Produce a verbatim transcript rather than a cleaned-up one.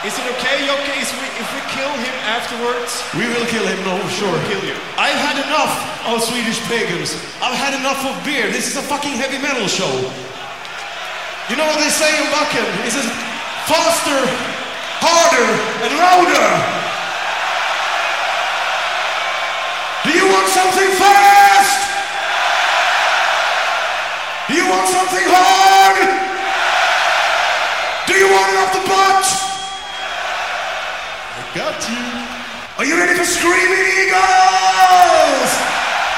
Is it okay, okay, if we, if we kill him afterwards? We will kill him, no, sure. We'll kill you. I've had enough of Swedish pagans. I've had enough of beer. This is a fucking heavy metal show. You know what they say in Wacken? It says faster, harder, and louder. Do you want something fast? Do you want something hard? Do you want it off the butt? Got you. Are you ready for Screaming Eagles?